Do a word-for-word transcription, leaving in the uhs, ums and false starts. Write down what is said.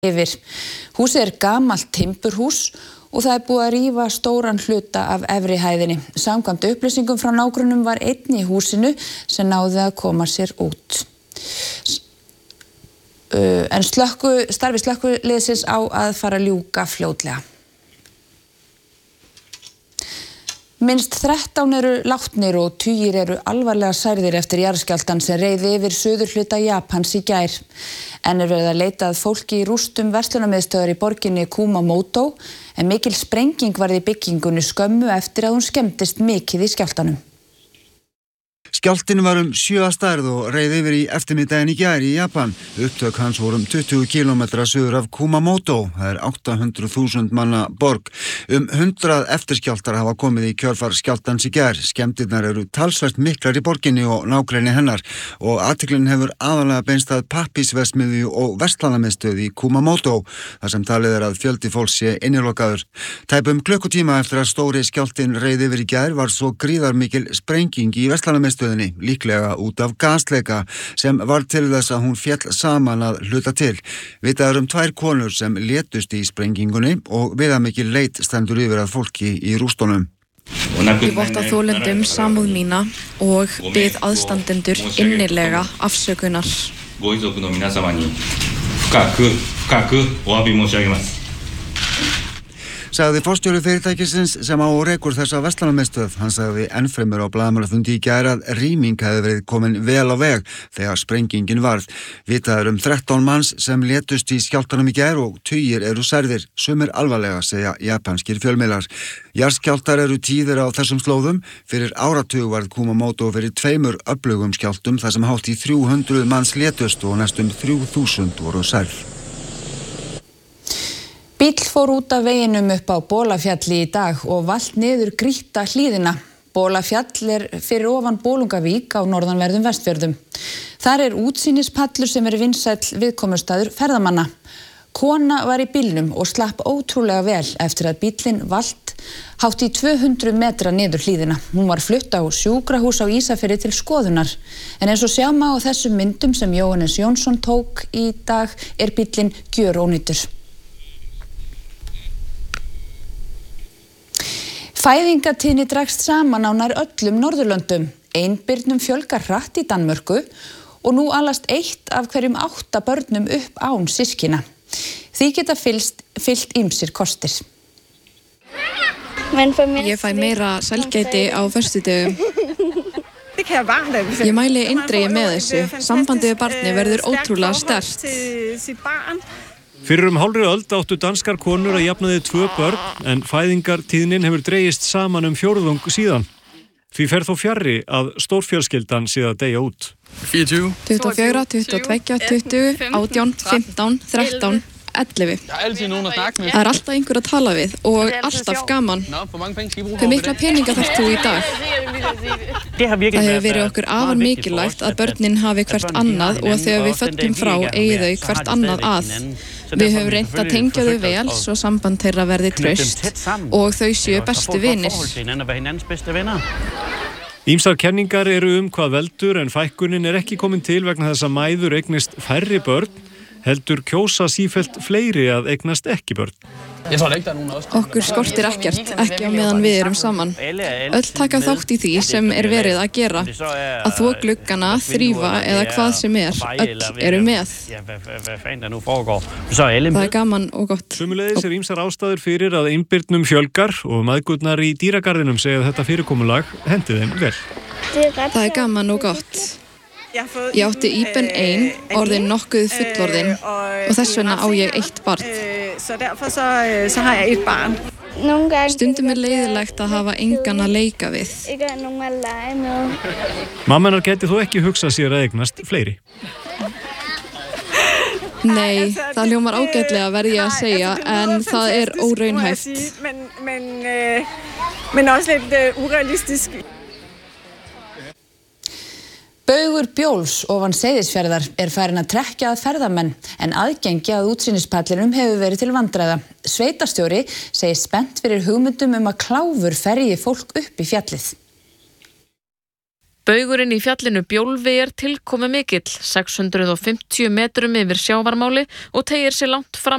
yfir. Húsið er gamalt timburhús og það er búið að rífa stóran hluta af efri hæðinni. Samkvæmt upplýsingum frá nágrönnum var einn í húsinu sem náði að koma sér út. En slökku, starfi slökkviliðsins á að fara að ljúka fljótlega. Minnst þrettán eru látnir og tugir eru alvarlega særðir eftir jarðskjálftann sem reið yfir suðurhluta Japans í gær. En er verið að leita að fólki í rústum verslunarmiðstöðvar í borginni Kumamoto, en mikil sprenging varð í byggingunni skömmu eftir að hún skemmdist mikið í skjálftanum. Skjálftinn var um sjö að stærð og reið yfir í eftirmiddaginn í gær í Japan. Upptök hans voru um tuttugu kílómetra suður af Kumamoto, það er átta hundruð þúsund manna borg. Um hundrað eftirskjálftar hafa komið í kjölfar skjálftans í gær. Skemmdirnar eru talsvert miklar í borginni og nágrenni hennar og athyglin hefur aðalega beinst að pappísverksmiðju og verslunarmiðstöð í Kumamoto, þar sem talið er að fjöldi fólks sé innilokaður. Tæpum klukkutíma eftir að stóri skjálftinn reið yfir í gær var svo gríðarmikil sprenging í verslunarmiðstöðinni, líklega út af gasleika sem var til þess að hún féll saman að hluta til. Vitað er um tvær konur sem létust í sprengingunni og viðamikil leit stendur yfir að fólki í rústunum. Ég votta þolendum samúð mína og bið aðstandendur innilega afsökunar. Sagði forstjóri fyrirtækisins sem á og rekur þessa verslunarmiðstöð. Hann sagði ennfremur á blaðamannafundi í gær að rýming hefði verið komin vel á veg þegar sprengingin varð. Vitað er um þrettán manns sem létust í skjálftanum í gær og tugir eru særðir, sumir alvarlega, segja japanskir fjölmiðlar. Jarðskjálftar eru tíðir á þessum slóðum. Fyrir áratug varð Kumamoto fyrir tveimur öflugum skjálftum þar sem hátt í þrjú hundruð manns létust og næstum þrjú þúsund voru særð. Bíll fór út af veginum upp á Bolafjalli í dag og valt niður grýtta hlíðina. Bolafjall er fyrir ofan Bolungavík á norðanverðum Vestfjörðum. Þar er útsýnispallur sem er vinsæll viðkomustaður ferðamanna. Kona var í bílnum og slapp ótrúlega vel eftir að bíllinn valt hátt í tvö hundruð metra niður hlíðina. Hún var flutt á sjúkrahús á Ísafirði til skoðunar. En eins og sjá má á þessum myndum sem Jóhannes Jónsson tók í dag er bíllinn gjörónýtur. Fæðingatíðni dregst saman á nær öllum Norðurlöndum. Einbirnum fjölgar hratt í Danmörku og nú alast eitt af hverjum átta börnum upp án systkina. Því geta fylst, fyllt ýmsir kostir. Ég fæ meira sælgæti á föstudögum. Ég mæli eindregið með þessu. Sambandið við barni verður ótrúlega sterkt. Fyrir um hálfri öld áttu danskar konur að jafnaði tvö börn en fæðingartíðnin hefur dregist saman um fjórðung síðan. Því fer þó fjarri að stórfjölskyldan sé að deyja út. tuttugu og fjögur, tuttugu og tvö, tuttugu, átján, fimmtán, þrettán, ellefu. Það er alltaf einhver að tala við og alltaf gaman. Hve mikla peninga þarft þú í dag? Það hefur verið okkur afar mikilvægt að börnin hafi hvert annað og þegar við föllum frá eigi þau hvert annað að. Við höfum reynt að tengja þau vel svo samband þeirra verði traust og þau séu bestu vinir. Ýmsar kenningar eru um hvað veldur en fækkunin er ekki komin til vegna þess að mæður eignist færri börn, heldur kjósa sífellt fleiri að eignast ekki börn. Okkur skortir ekkert, ekki á meðan við erum saman. Öll taka þátt í því sem er verið að gera. Að þvo gluggana, þrífa eða hvað sem er, öll eru með. Það er gaman og gott. Sömuleiðis er ýmsar ástæður fyrir að einbirnum fjölgar og mæðgurnar í dýragarðinum segja að þetta fyrirkomulag hendi þeim vel. Það er gaman og gott. Ég átti íben ein, orðin nokkuð fullorðin og þess vegna á ég eitt barn. Stundum er leiðilegt að hafa engan að leika við. Mamma hennar gæti þó ekki hugsað sér að eignast fleiri. Nei, það hljómar ágætlega verð ég að segja, en það er óraunhæft. Men også lidt urealistisk. Baugur Bjóls ofan Seyðisfjarðar er farin að trekkja að ferðamenn en aðgengi að útsýnispallinum hefur verið til vandræða. Sveitarstjóri segir spennt fyrir hugmyndum um að kláfur ferji fólk upp í fjallið. Baugurinn í fjallinu Bjólfi er tilkomu mikill, sex hundruð og fimmtíu metrum yfir sjávarmáli og teygir sig langt fram